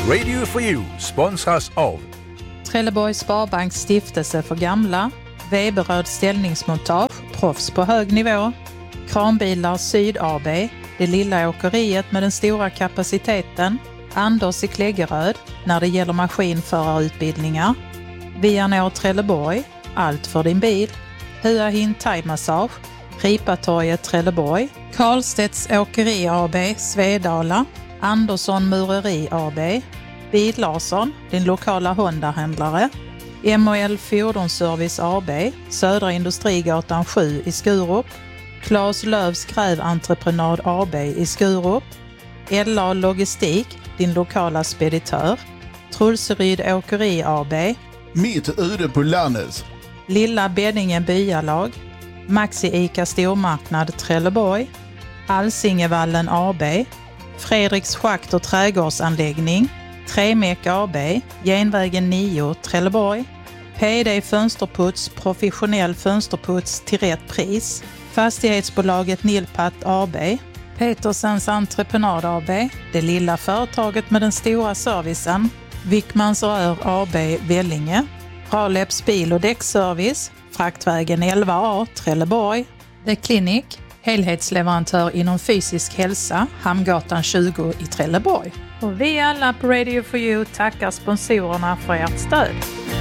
Radio for You sponsras av Trelleborgs Sparbanks stiftelse för gamla, Weberöd ställningsmontage, proffs på hög nivå, Kranbilar Syd AB, det lilla åkeriet med den stora kapaciteten, Anders i Kläggeröd när det gäller maskinförarutbildningar, Vianor Trelleborg, allt för din bil, Hua Hin Thai-massage, Ripatorget Trelleborg, Karlstedts Åkeri AB, Svedala, Andersson Mureri AB, Bil Larsson, din lokala Honda-händlare, MOL Fordonsservice AB, Södra Industrigatan 7 i Skurup, Claes Lövs Gräventreprenad AB i Skurup, LA Logistik, din lokala speditör, Trulseryd Åkeri AB, Mitt ute på landet, Lilla Beddingen Byalag, Maxi Ica Stormarknad Trelleborg, Alsingevallen AB, Fredriks Schakt och trädgårdsanläggning, Tremek AB, Genvägen 9 Trelleborg, PD Fönsterputs, professionell fönsterputs till rätt pris, Fastighetsbolaget Nilpat AB, Petersens Entreprenad AB, det lilla företaget med den stora servicen, Wickmans Rör AB Vellinge, Raleps bil- och däckservice, Fraktvägen 11A Trelleborg, The Clinic, helhetsleverantör inom fysisk hälsa, Hamngatan 20 i Trelleborg. Och vi alla på Radio for You tackar sponsorerna för ert stöd.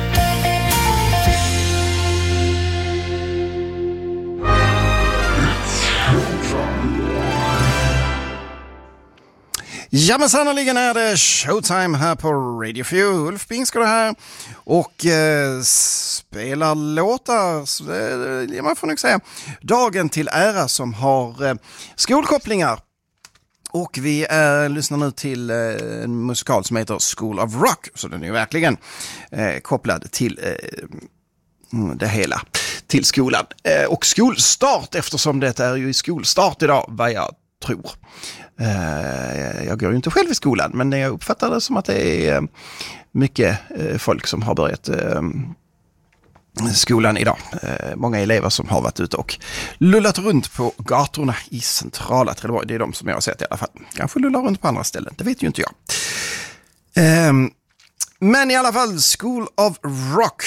Ja, men sannoliken är det showtime här på Radio for You. Ulf Bingskård här och spelar låtar, man får nog säga, dagen till ära som har skolkopplingar. Och vi lyssnar nu till en musikal som heter School of Rock, så den är ju verkligen kopplad till det hela, till skolan. Och skolstart, eftersom det är ju i skolstart idag, vad jag tror. Jag går ju inte själv i skolan, men jag uppfattar det som att det är mycket folk som har börjat skolan idag. Många elever som har varit ute och lullat runt på gatorna i centrala Trelleborg. Det är de som jag har sett i alla fall. Kanske lullar runt på andra ställen, det vet ju inte jag. Men i alla fall, School of Rock.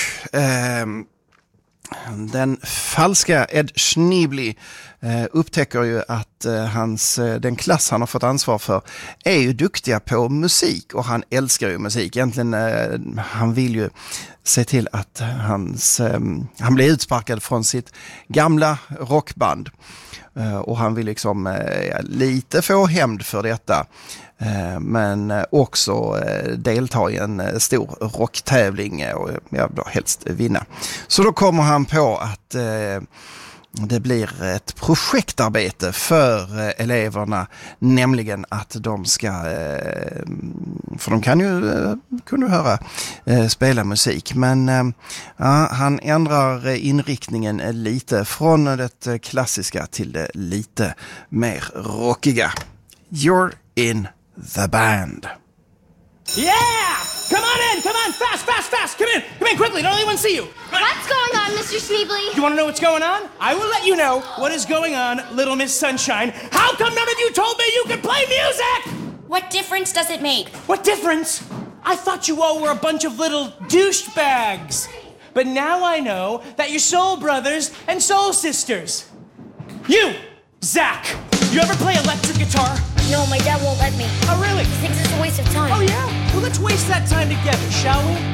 Den falska Ed Schneebly upptäcker ju att den klass han har fått ansvar för är ju duktiga på musik, och han älskar ju musik. Egentligen han vill ju se till att han blir utsparkad från sitt gamla rockband, och han vill liksom lite få hämnd för detta, men också delta i en stor rocktävling och helst vinna. Så då kommer han på att det blir ett projektarbete för eleverna, nämligen att de ska, för de kan ju kunna höra spela musik, men han ändrar inriktningen lite från det klassiska till det lite mer rockiga. You're in the band. Yeah! Come on in! Come on! Fast, fast, fast! Come in quickly! Don't anyone see you! What's going on, Mr. Schneebly? You want to know what's going on? I will let you know what is going on, Little Miss Sunshine. How come none of you told me you could play music? What difference does it make? What difference? I thought you all were a bunch of little douchebags. But now I know that you're soul brothers and soul sisters. You, Zach, you ever play electric guitar? No, my dad won't let me. Oh, really? He thinks it's a waste of time. Oh, yeah? Well, let's waste that time together, shall we?